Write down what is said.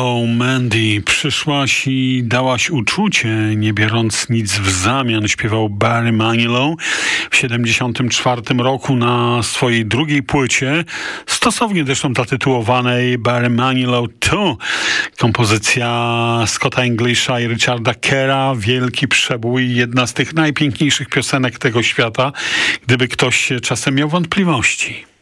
O Mandy, przyszłaś i dałaś uczucie, nie biorąc nic w zamian, śpiewał Barry Manilow w 1974 roku na swojej drugiej płycie, stosownie zresztą zatytułowanej Barry Manilow 2. Kompozycja Scotta Englisha i Richarda Kerra, wielki przebój, jedna z tych najpiękniejszych piosenek tego świata, gdyby ktoś czasem miał wątpliwości.